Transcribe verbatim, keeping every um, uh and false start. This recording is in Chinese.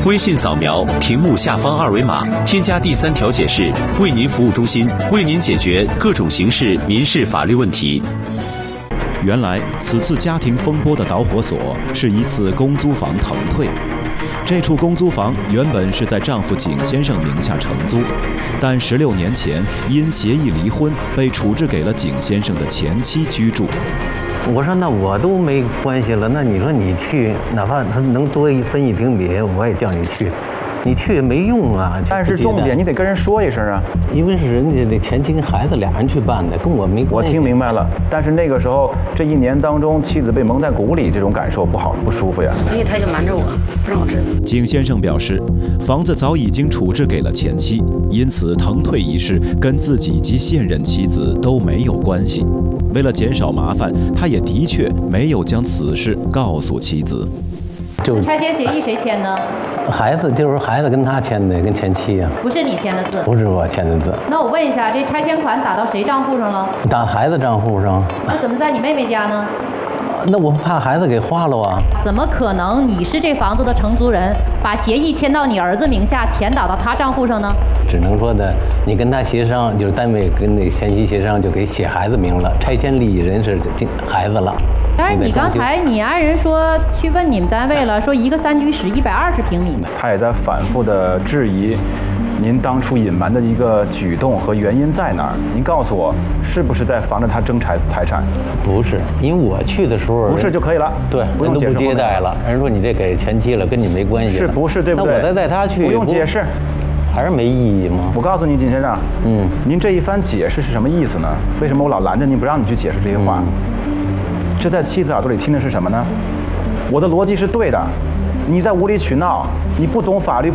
微信扫描屏幕下方二维码，添加第三条解释为民服务中心，为您解决各种形式民事法律问题。 原来，此次家庭风波的导火索是一次公租房腾退。这处公租房原本是在丈夫景先生名下承租，但十六年前因协议离婚，被处置给了景先生的前妻居住。 我说那我都没关系了，那你说你去，哪怕他能多一分一平米，我也叫你去。你去也没用啊！ 但是重点，你得跟人说一声啊， 因为是人家那前妻跟孩子俩人去办的，跟我没关系。 我听明白了，但是那个时候这一年当中，妻子被蒙在鼓里，这种感受不好不舒服呀。 所以他就瞒着我，不让我知道。 景先生表示，房子早已经处置给了前妻，因此腾退一事跟自己及现任妻子都没有关系。为了减少麻烦，他也的确没有将此事告诉妻子。 就拆迁协议谁签的？ 孩子就是孩子跟他签的，跟前妻啊。 不是你签的字？ 不是我签的字。 那我问一下，这拆迁款打到谁账户上了？ 打孩子账户上。 那怎么在你妹妹家呢？ 那我怕孩子给花了啊。 怎么可能你是这房子的承租人，把协议签到你儿子名下，钱打到他账户上呢？ 只能说的，你跟他协商，就是单位跟那前妻协商，就给写孩子名了，拆迁利益人是孩子了。 但是你刚才你爱人说去问你们单位了，说一个三居室一百二十平米。 他也在反复的质疑您当初隐瞒的一个举动和原因在哪儿？您告诉我，是不是在防着他争财财产？ 不是，因为我去的时候不是就可以了。 对， 不用人都不接待了。人说你这给前妻了，跟你没关系。 是不是对不对？ 那我再带他去， 不用解释， 还是没意义吗？ 我告诉你，景先生，嗯，您这一番解释是什么意思呢？为什么我老拦着您不让你去解释这些话？嗯、这在妻子耳朵里听的是什么呢？我的逻辑是对的，你在无理取闹，你不懂法律。